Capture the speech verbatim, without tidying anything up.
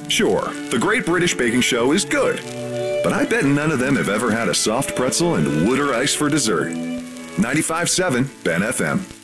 Sure, the Great British Baking Show is good, but I bet none of them have ever had a soft pretzel and Wooder Ice for dessert. ninety-five point seven Ben F M.